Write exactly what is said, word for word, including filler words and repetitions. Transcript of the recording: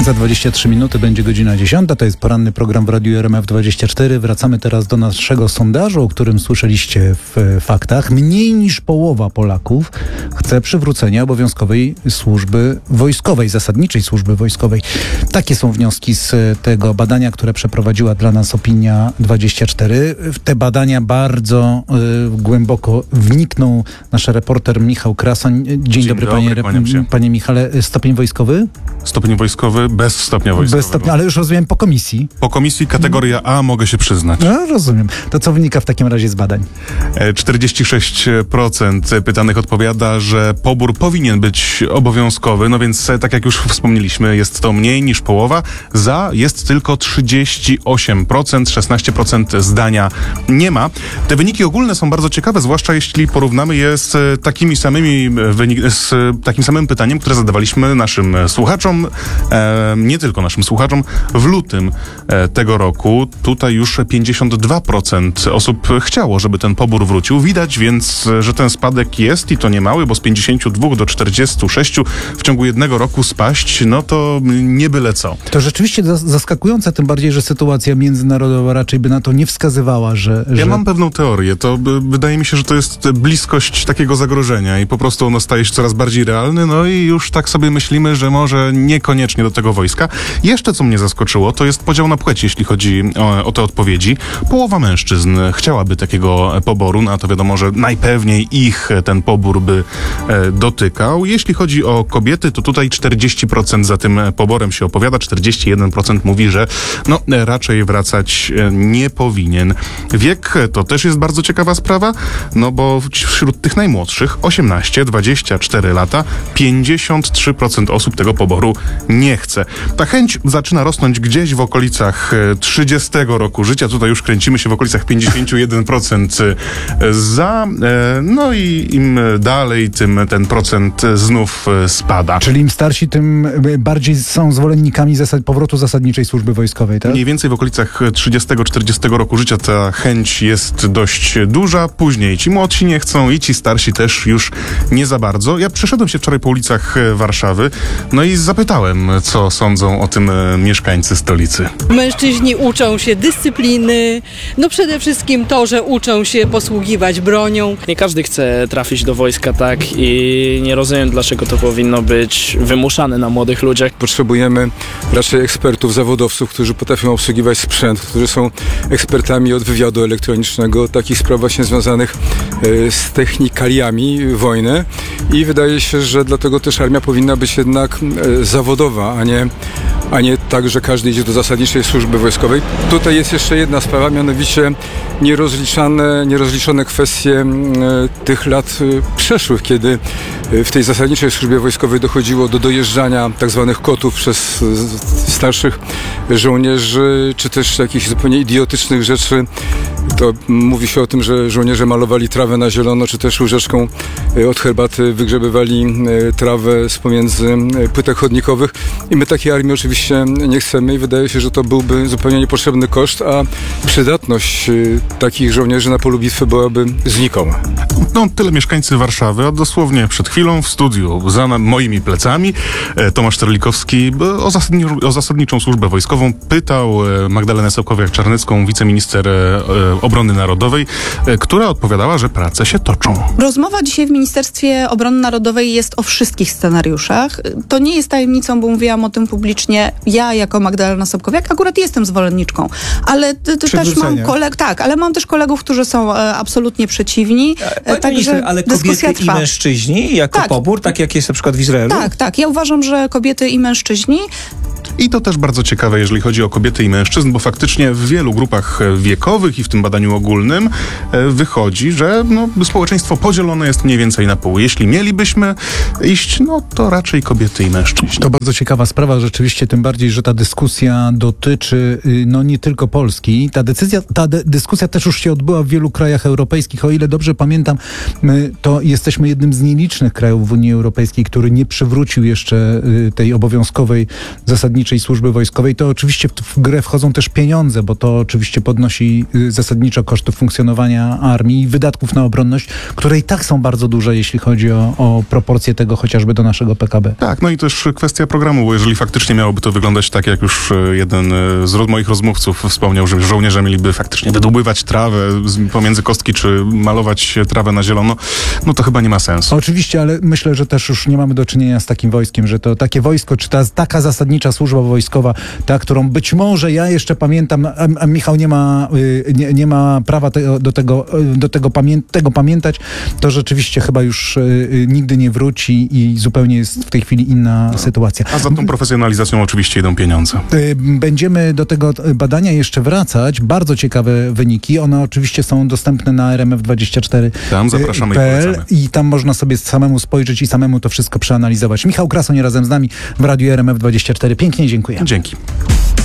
Za dwadzieścia trzy minuty będzie godzina dziesiąta. To jest poranny program w Radiu R M F dwadzieścia cztery. Wracamy teraz do naszego sondażu, o którym słyszeliście w faktach. Mniej niż połowa Polaków chce przywrócenia obowiązkowej służby wojskowej, zasadniczej służby wojskowej. Takie są wnioski z tego badania, które przeprowadziła dla nas Opinia dwadzieścia cztery. W te badania bardzo y, głęboko wniknął nasz reporter Michał Krasoń. Dzień, Dzień dobry, dobry panie, panie Michale. Stopień wojskowy? Stopień wojskowy bez stopnia wojskowego. Bez stopnia, ale już rozumiem po komisji. Po komisji kategoria A mogę się przyznać. No, rozumiem. To co wynika w takim razie z badań? czterdzieści sześć procent pytanych odpowiada, że pobór powinien być obowiązkowy, no więc tak jak już wspomnieliśmy, jest to mniej niż połowa. Za jest tylko trzydzieści osiem procent, szesnaście procent zdania nie ma. Te wyniki ogólne są bardzo ciekawe, zwłaszcza jeśli porównamy je z takimi samymi wynik- z takim samym pytaniem, które zadawaliśmy naszym słuchaczom, e, nie tylko naszym słuchaczom, w lutym e, tego roku. Tutaj już pięćdziesiąt dwa procent osób chciało, żeby ten pobór wrócił. Widać więc, że ten spadek jest i to nie mały, bo z pięćdziesięciu dwóch do czterdziestu sześciu w ciągu jednego roku spaść, no to nie byle co. To rzeczywiście zaskakujące, tym bardziej, że sytuacja międzynarodowa raczej by na to nie wskazywała, że... Ja że... mam pewną teorię. To by, wydaje mi się, że to jest bliskość takiego zagrożenia i po prostu ono staje się coraz bardziej realne, no i już tak sobie myślimy, że może niekoniecznie do tego wojska. Jeszcze co mnie zaskoczyło, to jest podział na płeć, jeśli chodzi o, o te odpowiedzi. Połowa mężczyzn chciałaby takiego poboru, no a to wiadomo, że najpewniej ich ten pobór by e, dotykał. Jeśli chodzi o kobiety, to tutaj czterdzieści procent za tym poborem się opowiada, czterdzieści jeden procent mówi, że no raczej wracać nie powinien. Wiek to też jest bardzo ciekawa sprawa, no bo wśród tych najmłodszych, osiemnaście dwadzieścia cztery lata, pięćdziesiąt trzy procent osób tego poboru nie chce. Ta chęć zaczyna rosnąć gdzieś w okolicach trzydziestego roku życia. Tutaj już kręcimy się w okolicach pięćdziesiąt jeden procent za, no i im dalej, tym ten procent znów spada. Czyli im starsi, tym bardziej są zwolennikami zasad, powrotu zasadniczej służby wojskowej, tak? Mniej więcej w okolicach trzydziestego czterdziestego roku życia ta chęć jest dość duża. Później ci młodsi nie chcą i ci starsi też już nie za bardzo. Ja przeszedłem się wczoraj po ulicach Warszawy, no i zapytałem, co sądzą o tym mieszkańcy stolicy. Mężczyźni uczą się dyscypliny, no przede wszystkim to, że uczą się posługiwać bronią. Nie każdy chce trafić do wojska, tak, i nie rozumiem, dlaczego to powinno być wymuszane na młodych ludziach. Potrzebujemy raczej ekspertów, zawodowców, którzy potrafią obsługiwać sprzęt, którzy są ekspertami od wywiadu elektronicznego, takich spraw właśnie związanych z technikaliami wojny i wydaje się, że dlatego też armia powinna być jednak zawodowa, a nie, a nie tak, że każdy idzie do zasadniczej służby wojskowej. Tutaj jest jeszcze jedna sprawa, mianowicie nierozliczane, nierozliczone kwestie tych lat przeszłych, kiedy w tej zasadniczej służbie wojskowej dochodziło do dojeżdżania tak zwanych kotów przez starszych żołnierzy, czy też jakichś zupełnie idiotycznych rzeczy. To mówi się o tym, że żołnierze malowali trawę na zielono, czy też łyżeczką od herbaty wygrzebywali trawę z pomiędzy płytek chodnikowych. I my takiej armii oczywiście nie chcemy i wydaje się, że to byłby zupełnie niepotrzebny koszt, a przydatność takich żołnierzy na polu bitwy byłaby znikoma. No, tyle mieszkańcy Warszawy, a dosłownie przed chwilą w studiu za moimi plecami Tomasz Terlikowski o, zasadni- o zasadniczą służbę wojskową pytał Magdalenę Sokowiak-Czarnecką, wiceminister Obrony Narodowej, która odpowiadała, że prace się toczą. Rozmowa dzisiaj w Ministerstwie Obrony Narodowej jest o wszystkich scenariuszach. To nie jest tajemnicą, bo mówiłam o tym publicznie. Ja jako Magdalena Sokowiak akurat jestem zwolenniczką, ale t- t- też mam koleg- tak, ale mam też kolegów, którzy są e, absolutnie przeciwni. E, Także minister, ale kobiety i mężczyźni jako tak. pobór, tak jak jest na przykład w Izraelu? Tak, tak. Ja uważam, że kobiety i mężczyźni. I to też bardzo ciekawe, jeżeli chodzi o kobiety i mężczyzn, bo faktycznie w wielu grupach wiekowych i w tym badaniu ogólnym wychodzi, że no, społeczeństwo podzielone jest mniej więcej na pół. Jeśli mielibyśmy iść, no to raczej kobiety i mężczyźni. To bardzo ciekawa sprawa rzeczywiście, tym bardziej, że ta dyskusja dotyczy no nie tylko Polski. Ta decyzja, ta de- dyskusja też już się odbyła w wielu krajach europejskich. O ile dobrze pamiętam, my to jesteśmy jednym z nielicznych krajów w Unii Europejskiej, który nie przywrócił jeszcze tej obowiązkowej zasadniczej zasadniczej służby wojskowej, to oczywiście w, w grę wchodzą też pieniądze, bo to oczywiście podnosi y, zasadniczo kosztów funkcjonowania armii i wydatków na obronność, które i tak są bardzo duże, jeśli chodzi o, o proporcje tego chociażby do naszego P K B. Tak, no i też kwestia programu, bo jeżeli faktycznie miałoby to wyglądać tak, jak już e, jeden e, z ro- moich rozmówców wspomniał, że żołnierze mieliby faktycznie wydobywać trawę z, pomiędzy kostki, czy malować trawę na zielono, no to chyba nie ma sensu. Oczywiście, ale myślę, że też już nie mamy do czynienia z takim wojskiem, że to takie wojsko, czy ta taka zasadnicza służba wojskowa, ta, którą być może ja jeszcze pamiętam, a, a Michał nie ma, y, nie, nie ma prawa te, do, tego, y, do tego, pamię tego pamiętać, to rzeczywiście chyba już y, y, nigdy nie wróci i zupełnie jest w tej chwili inna no. sytuacja. A za tą profesjonalizacją oczywiście idą pieniądze. Y, Będziemy do tego badania jeszcze wracać. Bardzo ciekawe wyniki. One oczywiście są dostępne na R M F dwadzieścia cztery. Tam zapraszamy i P L polecamy. I tam można sobie samemu spojrzeć i samemu to wszystko przeanalizować. Michał Krasoń razem z nami w Radiu R M F dwadzieścia cztery. Pięknie dziękuję. Dzięki.